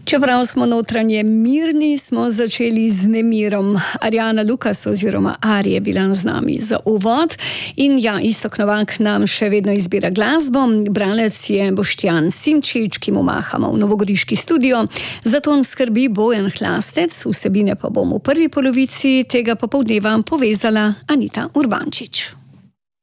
Čeprav smo notranje mirni, smo začeli z nemirom. Arjana Lukas oziroma Ari je bila z nami za uvod. In ja, Iztok Novak nam še vedno izbira glasbo. Bralec je Boštjan Simčič, ki mu mahamo v novogoriški studio. Za ton skrbi Bojan Hlastec, vsebine pa bom v prvi polovici tega popoldneva povezala Anita Urbančič.